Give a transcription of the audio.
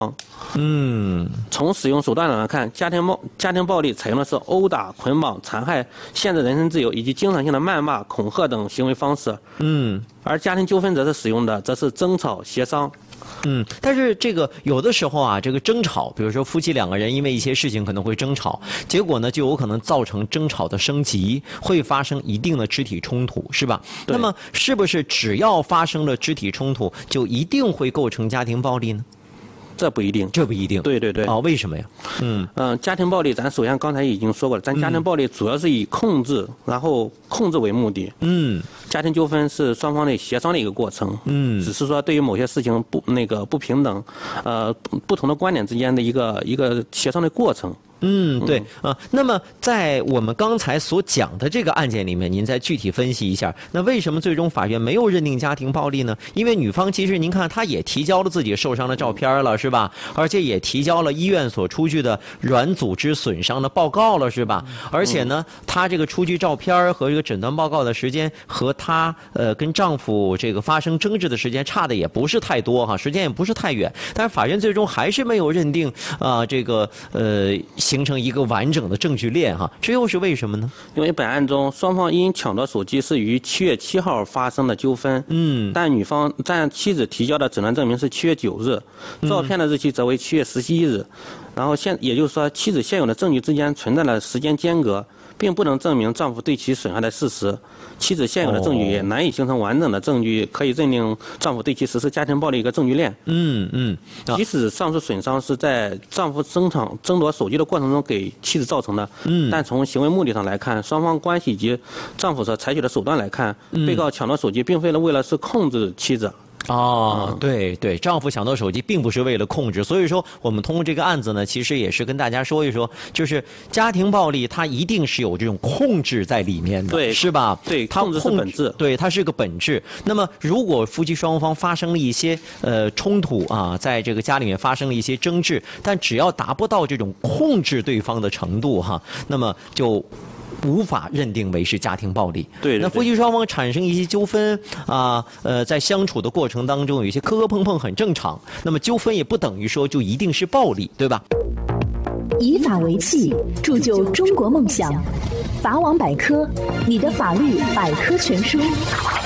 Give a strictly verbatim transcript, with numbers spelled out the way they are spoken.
嗯， 从使用手段来看，家庭暴家庭暴力采用的是殴打、捆绑、残害、限制人身自由以及经常性的谩骂、恐吓等行为方式。 嗯， 而家庭纠纷则是使用的则是争吵、协商。 嗯，但是这个有的时候啊，这个争吵，比如说夫妻两个人因为一些事情可能会争吵，结果呢就有可能造成争吵的升级，会发生一定的肢体冲突，是吧？那么是不是只要发生了肢体冲突，就一定会构成家庭暴力呢？ 这不一定， 这不一定。 对对对。 啊、哦，为什么呀？嗯嗯、呃，家庭暴力，咱首先刚才已经说过了，咱家庭暴力主要是以控制，嗯、然后控制为目的。 嗯。 家庭纠纷是双方的协商的一个过程。 嗯。 只是说对于某些事情不那个不平等，呃，不同的观点之间的一个一个协商的过程。 嗯，对啊。那么在我们刚才所讲的这个案件里面，您再具体分析一下，那为什么最终法院没有认定家庭暴力呢？因为女方其实您看，她也提交了自己受伤的照片了，是吧？而且也提交了医院所出具的软组织损伤的报告了，是吧？而且呢，她这个出具照片和这个诊断报告的时间和她呃跟丈夫这个发生争执的时间差的也不是太多哈，时间也不是太远。但是法院最终还是没有认定啊、呃、这个呃。形成一个完整的证据链哈，这又是为什么呢？ 因为本案中双方因抢夺手机是于七月七号发生的纠纷，嗯，但女方但妻子提交的诊断证明是七月九日，照片的日期则为七月十一日，然后现也就是说妻子现有的证据之间存在了时间间隔，并不能证明丈夫对其损害的事实，妻子现有的证据也难以形成完整的证据，可以认定丈夫对其实施家庭暴力一个证据链。 嗯嗯， 啊、即使上述损伤是在丈夫争抢争夺手机的过程中给妻子造成的，嗯，但从行为目的上来看，双方关系以及丈夫所采取的手段来看，嗯、被告抢夺手机并非为了是控制妻子。 哦，对对，丈夫抢夺手机并不是为了控制，所以说我们通过这个案子呢，其实也是跟大家说一说，就是家庭暴力它一定是有这种控制在里面的， 对， 是吧？ 对， 它控制是本质， 对，它是个本质。那么如果夫妻双方发生了一些呃冲突啊，在这个家里面发生了一些争执，但只要达不到这种控制对方的程度哈，那么就无法认定为是家庭暴力。 对， 那夫妻双方产生一些纠纷啊，呃，在相处的过程当中有一些磕磕碰碰很正常。那么纠纷也不等于说就一定是暴力，对吧？ 以法为器，铸就中国梦想。法网百科，你的法律百科全书。